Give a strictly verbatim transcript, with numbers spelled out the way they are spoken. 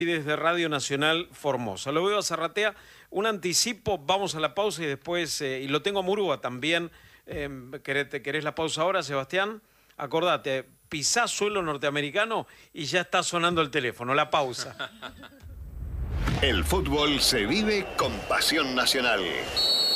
Y desde Radio Nacional Formosa. Lo veo a Zarratea, un anticipo, vamos a la pausa y después, eh, y lo tengo a Murúa también. Eh, ¿querés, ¿Querés la pausa ahora, Sebastián? Acordate, pisá suelo norteamericano y ya está sonando el teléfono, la pausa. El fútbol se vive con pasión nacional.